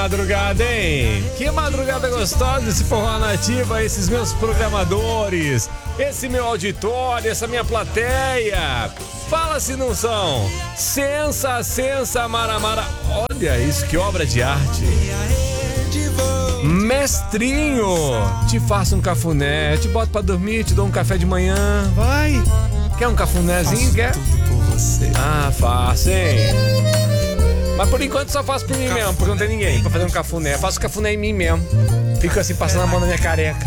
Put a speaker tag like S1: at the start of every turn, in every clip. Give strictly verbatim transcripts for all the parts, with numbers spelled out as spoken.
S1: Madrugada, hein? Que madrugada gostosa esse Forró Nativa, esses meus programadores, esse meu auditório, essa minha plateia. Fala se não são. Sensa, sensa, maramara. Olha isso, que obra de arte. Mestrinho, te faço um cafuné, te boto pra dormir, te dou um café de manhã. Vai. Quer um cafunézinho? Quer? Ah, faço, hein? Mas por enquanto só faço por mim mesmo, porque não tem ninguém pra fazer um cafuné. Faço cafuné em mim mesmo. Fico assim passando a mão na minha careca.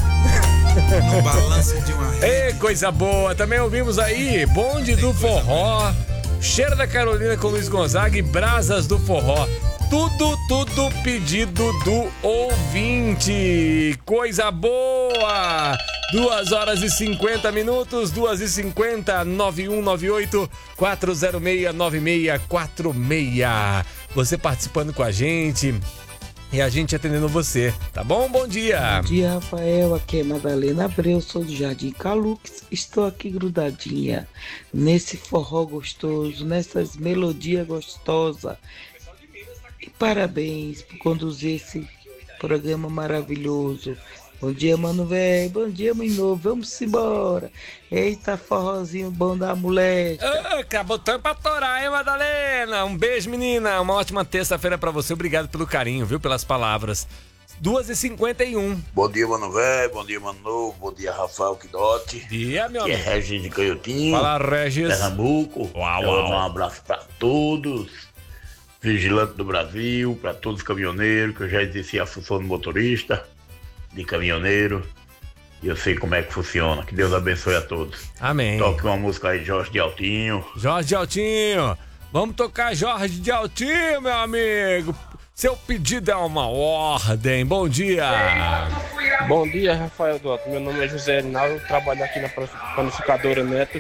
S1: No balanço de uma rede. Ei, coisa boa. Também ouvimos aí Bonde do Forró, Cheiro da Carolina com Luiz Gonzaga e Brasas do Forró. Tudo, tudo pedido do ouvinte. Coisa boa. Duas horas e cinquenta minutos, duas e cinquenta, nove um nove oito, quatro zero seis, nove seis quatro seis. Você participando com a gente e a gente atendendo você, tá bom? Bom dia.
S2: Bom dia, Rafael. Aqui é Madalena Abreu, sou do Jardim Calux. Estou aqui grudadinha nesse forró gostoso, nessas melodias gostosas. E parabéns por conduzir esse programa maravilhoso. Bom dia, mano velho. Bom dia, mãe novo. Vamos embora. Eita, forrozinho bom da moleque.
S1: Ah, acabou tanto pra torar, hein, Madalena? Um beijo, menina. Uma ótima terça-feira pra você. Obrigado pelo carinho, viu? Pelas palavras. duas e cinquenta e um.
S3: Bom dia, mano velho. Bom dia, mano novo. Bom dia, Rafael Quidote.
S1: Bom dia, meu
S3: amigo.
S1: amigo.
S3: Aqui é Regis de Canhotinho.
S1: Fala, Regis.
S3: Pernambuco.
S1: Uau,
S3: Eu
S1: uau.
S3: mando um abraço pra todos. Vigilante do Brasil, pra todos os caminhoneiros, que eu já exerci a função de motorista, de caminhoneiro, e eu sei como é que funciona. Que Deus abençoe a todos.
S1: Amém.
S3: Toque uma música aí, Jorge de Altinho.
S1: Jorge de Altinho. Vamos tocar Jorge de Altinho, meu amigo. Seu pedido é uma ordem. Bom dia.
S4: Bom dia, Rafael Duarte. Meu nome é José Rinaldo, trabalho aqui na Panificadora Neto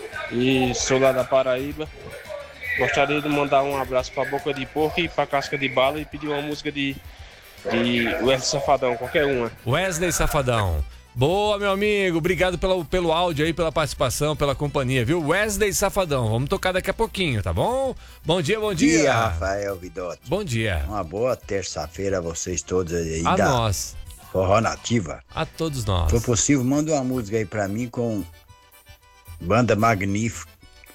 S4: e sou lá da Paraíba. Gostaria de mandar um abraço para Boca de Porco e para Casca de Bala e pedir uma música de, de Wesley Safadão, qualquer uma.
S1: Wesley Safadão. Boa, meu amigo. Obrigado pelo, pelo áudio aí, pela participação, pela companhia, viu? Wesley Safadão. Vamos tocar daqui a pouquinho, tá bom? Bom dia, bom dia.
S5: Bom dia, Rafael Vidotti.
S1: Bom dia.
S5: Uma boa terça-feira a vocês todos aí.
S1: A
S5: da
S1: nós.
S5: Forró Nativa.
S1: A todos nós.
S5: Se for possível, manda uma música aí pra mim com Banda Magnífica.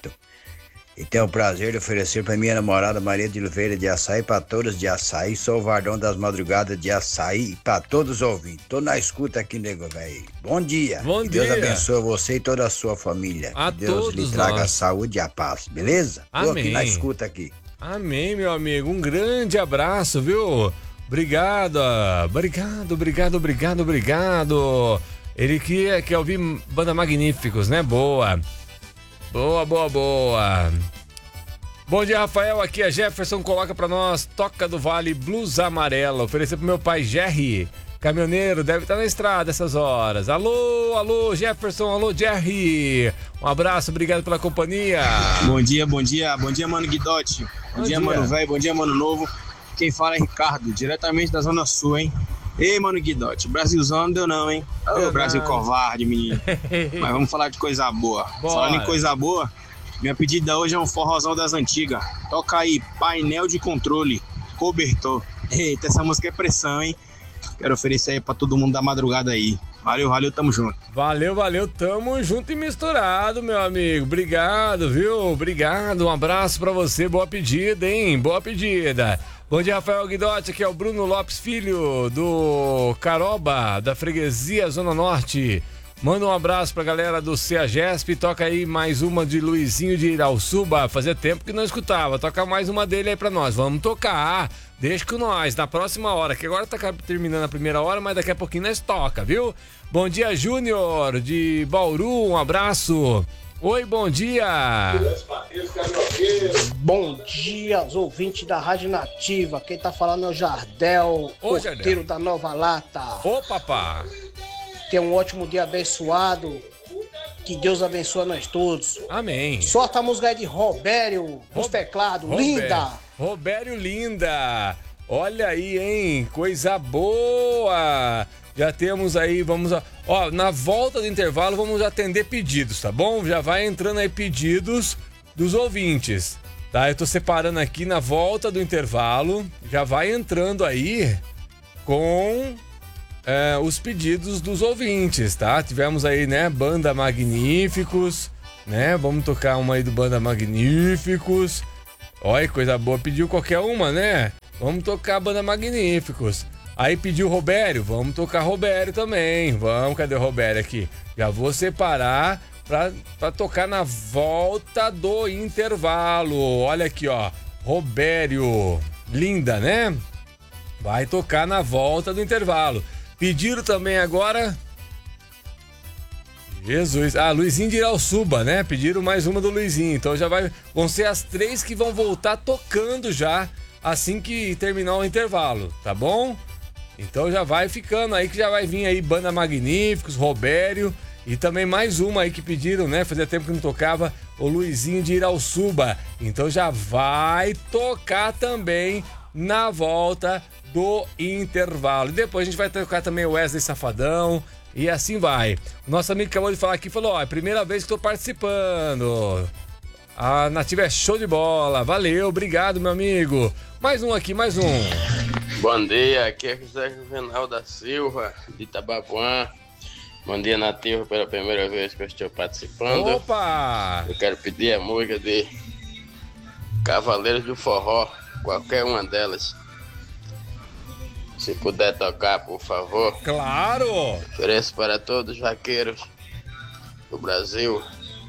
S5: E tenho o prazer de oferecer para minha namorada Maria de Oliveira de Açaí, para todas de Açaí. Sou o Vardão das Madrugadas de Açaí e para todos os ouvintes. Tô na escuta aqui, nego velho. Bom dia.
S1: Bom
S5: que
S1: dia.
S5: Deus abençoe você e toda a sua família.
S1: A
S5: que Deus
S1: todos
S5: lhe traga
S1: nós.
S5: a saúde e a paz, beleza? Tô
S1: Amém.
S5: aqui na escuta aqui.
S1: Amém, meu amigo. Um grande abraço, viu? Obrigado, obrigado, obrigado, obrigado, obrigado. Ele quer, quer ouvir Banda Magníficos, né? Boa. Boa, boa, boa. Bom dia, Rafael. Aqui é Jefferson. Coloca pra nós Toca do Vale Blues Amarela. Oferecer pro meu pai Jerry. Caminhoneiro, deve estar na estrada essas horas. Alô, alô, Jefferson. Alô, Jerry. Um abraço, obrigado pela companhia.
S6: Bom dia, bom dia. Bom dia, mano Guidotti. Bom,
S1: Bom
S6: dia,
S1: dia.
S6: mano velho. Bom dia, mano novo. Quem fala é Ricardo, diretamente da Zona Sul, hein? Ei, mano Guidotti, Brasilzão não deu não, hein? Ô, Brasil covarde, menino. Mas vamos falar de coisa boa.
S1: Bora.
S6: Falando em coisa boa, minha pedida hoje é um forrozão das antigas. Toca aí, painel de controle, cobertor. Eita, essa música é pressão, hein? Quero oferecer aí pra todo mundo da madrugada aí. Valeu, valeu, tamo junto.
S1: Valeu, valeu, tamo junto e misturado, meu amigo. Obrigado, viu? Obrigado, um abraço pra você. Boa pedida, hein? Boa pedida. Bom dia, Rafael Guidotti, aqui é o Bruno Lopes Filho, do Caroba, da Freguesia Zona Norte. Manda um abraço pra galera do CEAGESP, toca aí mais uma de Luizinho de Irauçuba, fazia tempo que não escutava, toca mais uma dele aí pra nós, vamos tocar, deixa com nós, na próxima hora, que agora tá terminando a primeira hora, mas daqui a pouquinho nós toca, viu? Bom dia, Júnior, de Bauru, um abraço. Oi, bom dia.
S7: Bom dia aos ouvintes da Rádio Nativa. Quem tá falando é o Jardel,
S1: Ô,
S7: porteiro
S1: Jardel.
S7: da Nova Lata.
S1: Ô, papá.
S7: Tenha um ótimo dia abençoado. Que Deus abençoe nós todos.
S1: Amém.
S7: Solta a música aí de Robério, os teclados, linda.
S1: Robério Linda. Olha aí, hein? Coisa boa. Já temos aí, vamos... A... Ó, na volta do intervalo vamos atender pedidos, tá bom? Já vai entrando aí pedidos dos ouvintes. Tá, eu tô separando aqui na volta do intervalo. Já vai entrando aí com é, os pedidos dos ouvintes, tá? Tivemos aí, né, Banda Magníficos, né? Vamos tocar uma aí do Banda Magníficos. Olha, coisa boa, pediu qualquer uma, né? Vamos tocar Banda Magníficos. Aí pediu Robério, vamos tocar Robério também. Vamos, cadê o Robério aqui? Já vou separar pra, pra tocar na volta do intervalo. Olha aqui, ó, Robério. Linda, né? Vai tocar na volta do intervalo. Pediram também agora... Jesus, ah, Luizinho de Irauçuba, né? Pediram mais uma do Luizinho, então já vai, vão ser as três que vão voltar tocando já assim que terminar o intervalo, tá bom? Então já vai ficando aí que já vai vir aí Banda Magníficos, Robério e também mais uma aí que pediram, né? Fazia tempo que não tocava, o Luizinho de Irauçuba, então já vai tocar também na volta do intervalo. E depois a gente vai tocar também o Wesley Safadão. E assim vai. O nosso amigo acabou de falar aqui, falou, ó, é a primeira vez que tô participando. A Nativa é show de bola. Valeu, obrigado, meu amigo. Mais um aqui, mais um.
S8: Bom dia, aqui é José Juvenal da Silva, de Itabapuã. Bom dia, Nativa, pela primeira vez que eu estou participando.
S1: Opa!
S8: Eu quero pedir a música de Cavaleiros do Forró, qualquer uma delas. Se puder tocar, por favor.
S1: Claro!
S8: Ofereço para todos os vaqueiros do Brasil.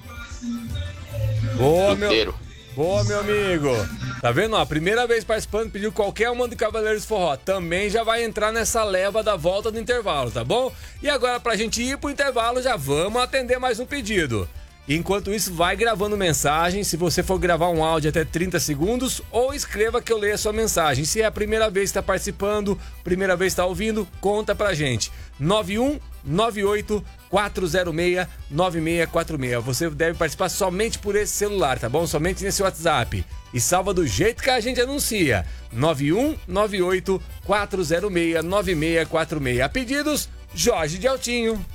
S1: Boa,
S8: inteiro.
S1: meu, boa, meu amigo. Tá vendo? Ó, a primeira vez participando, pediu qualquer uma do Cavaleiros do Forró. Também já vai entrar nessa leva da volta do intervalo, tá bom? E agora, pra gente ir pro intervalo, já vamos atender mais um pedido. Enquanto isso, vai gravando mensagem. Se você for gravar um áudio até trinta segundos, ou escreva que eu leia a sua mensagem. Se é a primeira vez que está participando, primeira vez que está ouvindo, conta pra gente. nove um nove oito quatro zero seis nove seis quatro seis. Você deve participar somente por esse celular, tá bom? Somente nesse WhatsApp. E salva do jeito que a gente anuncia. nove um nove oito quatro zero seis nove seis quatro seis. A pedidos, Jorge de Altinho.